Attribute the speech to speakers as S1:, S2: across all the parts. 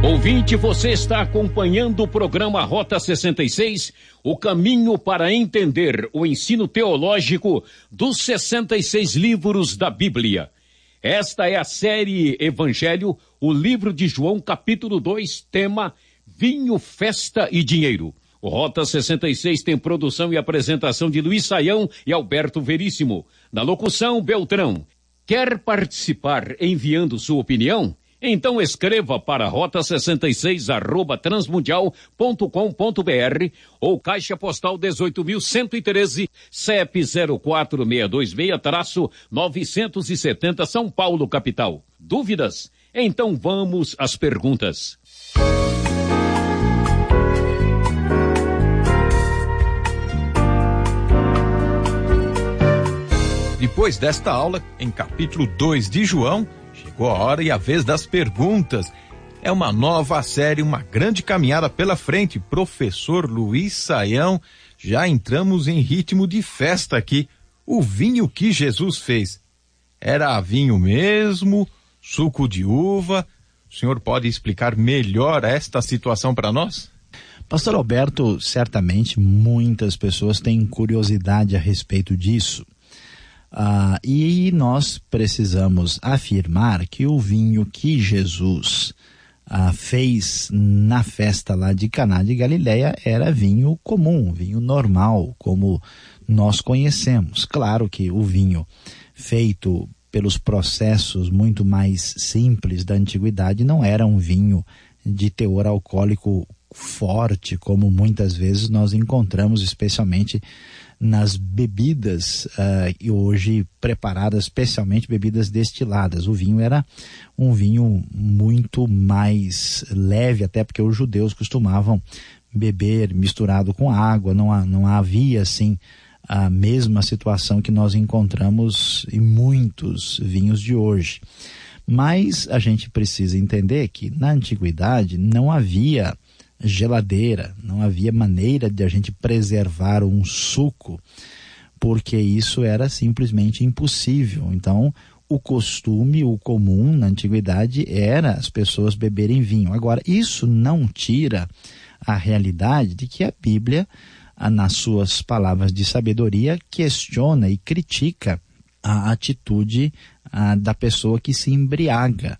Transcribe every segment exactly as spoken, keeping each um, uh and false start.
S1: Ouvinte, você está acompanhando o programa Rota sessenta e seis, o caminho para entender o ensino teológico dos sessenta e seis livros da Bíblia. Esta é a série Evangelho, o livro de João, capítulo dois, tema Vinho, Festa e Dinheiro. O Rota sessenta e seis tem produção e apresentação de Luiz Saião e Alberto Veríssimo. Na locução, Beltrão. Quer participar enviando sua opinião? Então escreva para rota sessenta e seis arroba transmundial ponto com ponto br ou Caixa Postal dezoito mil cento e treze, C E P zero quatro seis dois seis novecentos e setenta, São Paulo, capital. Dúvidas? Então vamos às perguntas.
S2: Depois desta aula, em capítulo dois de João, chegou a hora e a vez das perguntas. É uma nova série, uma grande caminhada pela frente. Professor Luiz Saião, já entramos em ritmo de festa aqui. O vinho que Jesus fez, era vinho mesmo? Suco de uva? O senhor pode explicar melhor esta situação para nós?
S3: Pastor Alberto, certamente muitas pessoas têm curiosidade a respeito disso. Ah, e nós precisamos afirmar que o vinho que Jesus ah, fez na festa lá de Caná de Galileia era vinho comum, vinho normal, como nós conhecemos. Claro que o vinho feito pelos processos muito mais simples da antiguidade não era um vinho de teor alcoólico forte, como muitas vezes nós encontramos, especialmente nas bebidas uh, e hoje preparadas, especialmente bebidas destiladas. O vinho era um vinho muito mais leve, até porque os judeus costumavam beber misturado com água, não, há, não havia assim a mesma situação que nós encontramos em muitos vinhos de hoje. Mas a gente precisa entender que na antiguidade não havia geladeira, não havia maneira de a gente preservar um suco, porque isso era simplesmente impossível. Então, o costume, o comum na antiguidade era as pessoas beberem vinho. Agora, isso não tira a realidade de que a Bíblia, nas suas palavras de sabedoria, questiona e critica a atitude a, da pessoa que se embriaga.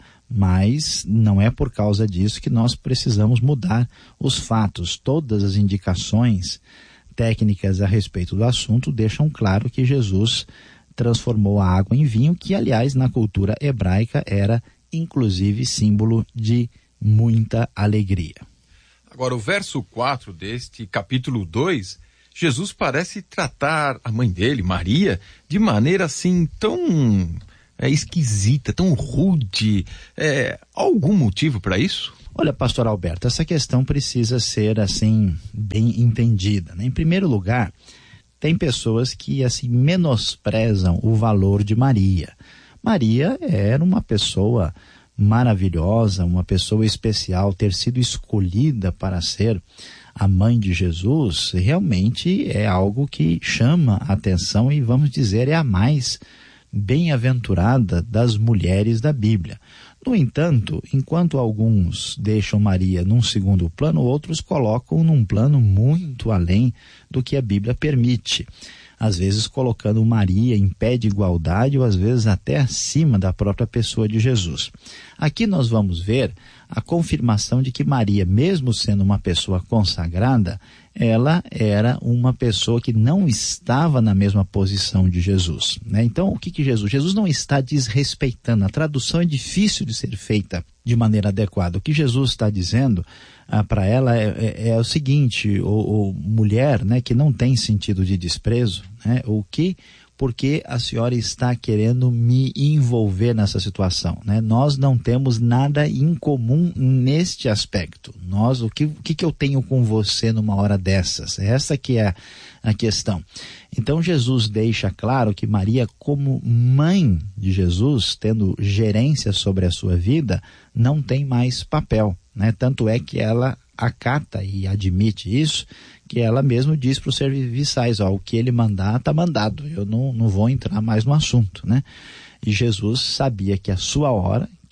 S3: Mas não é por causa disso que nós precisamos mudar os fatos. Todas as indicações técnicas a respeito do assunto deixam claro que Jesus transformou a água em vinho, que aliás na cultura hebraica era inclusive símbolo de muita alegria.
S2: Agora o verso quatro deste capítulo dois, Jesus parece tratar a mãe dele, Maria, de maneira assim tão... é esquisita, tão rude. É, algum motivo para isso?
S3: Olha, pastor Alberto, essa questão precisa ser assim bem entendida, né? Em primeiro lugar, tem pessoas que assim menosprezam o valor de Maria. Maria era uma pessoa maravilhosa, uma pessoa especial. Ter sido escolhida para ser a mãe de Jesus realmente é algo que chama a atenção e, vamos dizer, é a mais bem-aventurada das mulheres da Bíblia. No entanto, enquanto alguns deixam Maria num segundo plano, outros colocam num plano muito além do que a Bíblia permite. Às vezes colocando Maria em pé de igualdade ou às vezes até acima da própria pessoa de Jesus. Aqui nós vamos ver a confirmação de que Maria, mesmo sendo uma pessoa consagrada, ela era uma pessoa que não estava na mesma posição de Jesus, né? Então, o que que Jesus? Jesus não está desrespeitando. A tradução é difícil de ser feita de maneira adequada. O que Jesus está dizendo ah, para ela é, é, é o seguinte, o, o mulher, né, que não tem sentido de desprezo, né? O que... porque a senhora está querendo me envolver nessa situação, né? Nós não temos nada em comum neste aspecto. Nós, o que, o que que eu tenho com você numa hora dessas? Essa que é a questão. Então Jesus deixa claro que Maria, como mãe de Jesus, tendo gerência sobre a sua vida, não tem mais papel, né? Tanto é que ela acata e admite isso, que ela mesmo diz para os serviçais, ó, o que ele mandar está mandado, eu não, não vou entrar mais no assunto, né? E Jesus sabia que a sua hora, que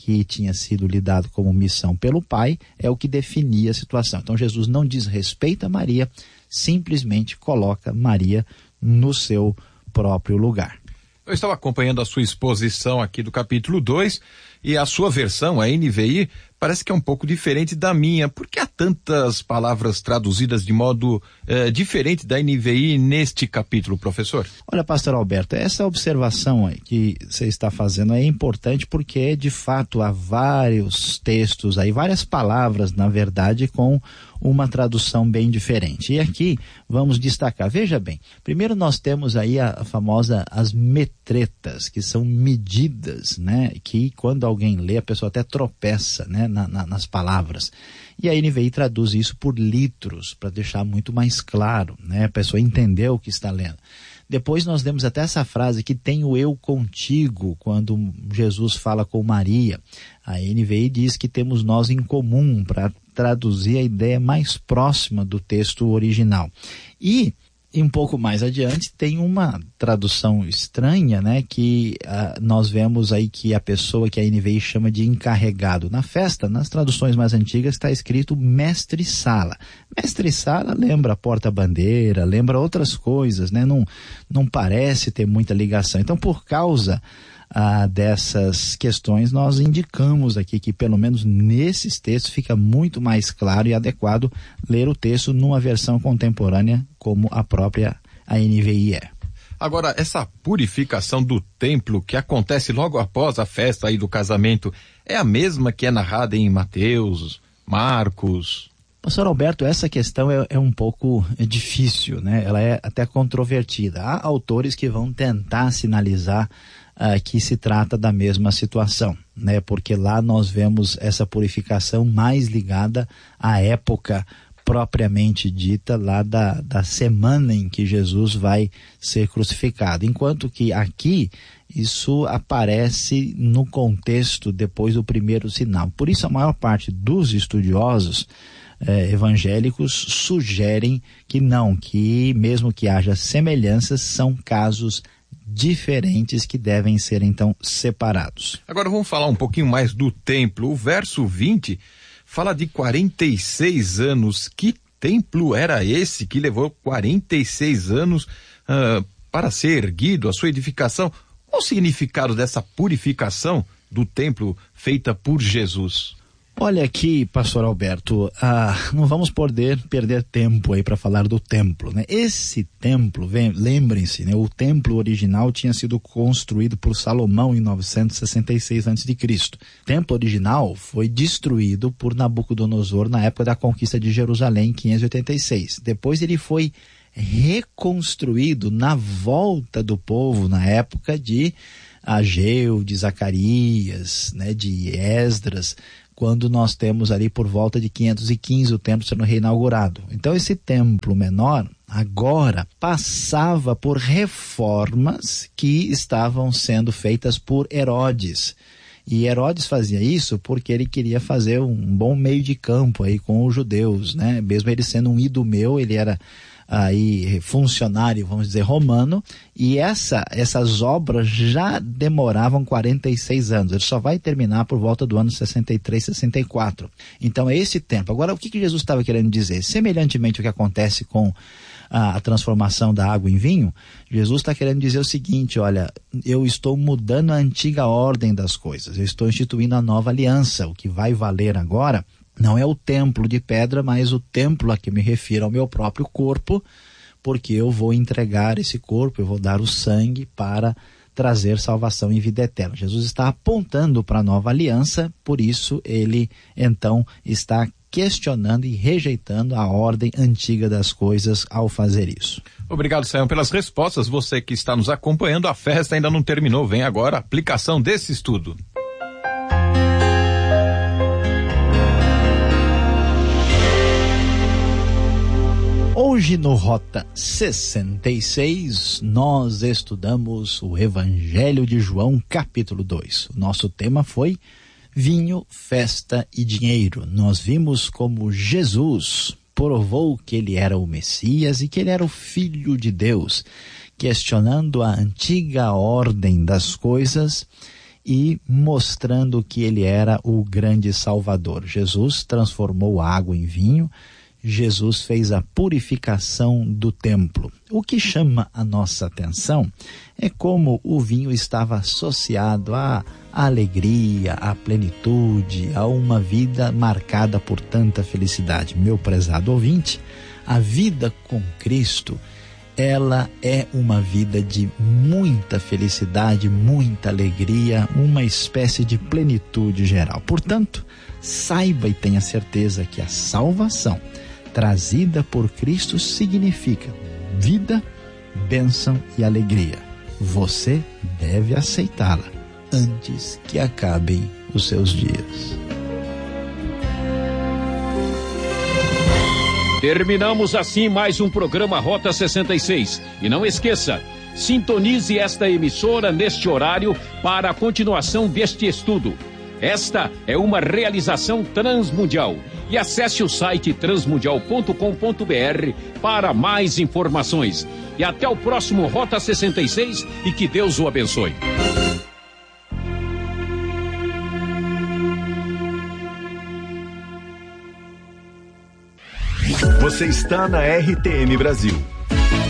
S3: que tinha sido lhe dado como missão pelo Pai é o que definia a situação. Então Jesus não desrespeita Maria, simplesmente coloca Maria no seu próprio lugar.
S2: Eu estava acompanhando a sua exposição aqui do capítulo dois e a sua versão, a N V I, parece que é um pouco diferente da minha. Por que há tantas palavras traduzidas de modo eh, diferente da N V I neste capítulo, professor?
S3: Olha, pastor Alberto, essa observação aí que você está fazendo é importante porque, de fato, há vários textos aí, várias palavras, na verdade, com uma tradução bem diferente. E aqui vamos destacar, veja bem, primeiro nós temos aí a, a famosa, as metretas, que são medidas, né, que quando alguém lê, a pessoa até tropeça, né, na, na, nas palavras. E a N V I traduz isso por litros, para deixar muito mais claro, né, a pessoa entender o que está lendo. Depois nós temos até essa frase que tem o eu contigo, quando Jesus fala com Maria. A N V I diz que temos nós em comum, para traduzir a ideia mais próxima do texto original. E, e um pouco mais adiante, tem uma tradução estranha, né, que uh, nós vemos aí que a pessoa que a N V I chama de encarregado. Na festa, nas traduções mais antigas, está escrito mestre-sala. Mestre-sala lembra porta-bandeira, lembra outras coisas, né, não, não parece ter muita ligação. Então, por causa Ah, dessas questões, nós indicamos aqui que pelo menos nesses textos fica muito mais claro e adequado ler o texto numa versão contemporânea como a própria a N V I é.
S2: Agora, essa purificação do templo que acontece logo após a festa aí do casamento é a mesma que é narrada em Mateus, Marcos?
S3: Pastor Alberto, essa questão é, é um pouco é difícil, né? Ela é até controvertida. Há autores que vão tentar sinalizar Uh, que se trata da mesma situação, né? Porque lá nós vemos essa purificação mais ligada à época propriamente dita, lá da, da semana em que Jesus vai ser crucificado. Enquanto que aqui, isso aparece no contexto depois do primeiro sinal. Por isso a maior parte dos estudiosos eh, evangélicos sugerem que não, que mesmo que haja semelhanças, são casos diferentes que devem ser então separados.
S2: Agora vamos falar um pouquinho mais do templo. O verso vinte fala de quarenta e seis anos. Que templo era esse que levou quarenta e seis anos uh, para ser erguido, a sua edificação? Qual o significado dessa purificação do templo feita por Jesus?
S3: Olha aqui, pastor Alberto, ah, não vamos poder perder tempo aí para falar do templo, né? Esse templo, vem, lembrem-se, né? O templo original tinha sido construído por Salomão em novecentos e sessenta e seis antes de Cristo. O templo original foi destruído por Nabucodonosor na época da conquista de Jerusalém em quinhentos e oitenta e seis. Depois ele foi reconstruído na volta do povo na época de Ageu, de Zacarias, né? De Esdras, quando nós temos ali por volta de quinhentos e quinze o templo sendo reinaugurado. Então esse templo menor agora passava por reformas que estavam sendo feitas por Herodes. E Herodes fazia isso porque ele queria fazer um bom meio de campo aí com os judeus, né? Mesmo ele sendo um idumeu, ele era aí funcionário, vamos dizer, romano, e essa, essas obras já demoravam quarenta e seis anos. Ele só vai terminar por volta do ano sessenta e três, sessenta e quatro. Então é esse tempo. Agora, o que, que Jesus estava querendo dizer? Semelhantemente ao que acontece com a, a transformação da água em vinho, Jesus está querendo dizer o seguinte: olha, eu estou mudando a antiga ordem das coisas, eu estou instituindo a nova aliança. O que vai valer agora não é o templo de pedra, mas o templo a que me refiro ao meu próprio corpo, porque eu vou entregar esse corpo, eu vou dar o sangue para trazer salvação e vida eterna. Jesus está apontando para a nova aliança, por isso ele então está questionando e rejeitando a ordem antiga das coisas ao fazer isso.
S2: Obrigado, Sayão, pelas respostas. Você que está nos acompanhando, a festa ainda não terminou. Vem agora a aplicação desse estudo.
S3: Hoje no Rota sessenta e seis, nós estudamos o Evangelho de João, capítulo dois. O nosso tema foi vinho, festa e dinheiro. Nós vimos como Jesus provou que ele era o Messias e que ele era o Filho de Deus, questionando a antiga ordem das coisas e mostrando que ele era o grande Salvador. Jesus transformou a água em vinho, Jesus fez a purificação do templo. O que chama a nossa atenção é como o vinho estava associado à alegria, à plenitude, a uma vida marcada por tanta felicidade. Meu prezado ouvinte, a vida com Cristo, ela é uma vida de muita felicidade, muita alegria, uma espécie de plenitude geral. Portanto, saiba e tenha certeza que a salvação trazida por Cristo significa vida, bênção e alegria. Você deve aceitá-la antes que acabem os seus dias.
S1: Terminamos assim mais um programa Rota sessenta e seis. E não esqueça, sintonize esta emissora neste horário para a continuação deste estudo. Esta é uma realização transmundial. E acesse o site transmundial ponto com ponto br para mais informações. E até o próximo Rota sessenta e seis e que Deus o abençoe.
S4: Você está na R T M Brasil.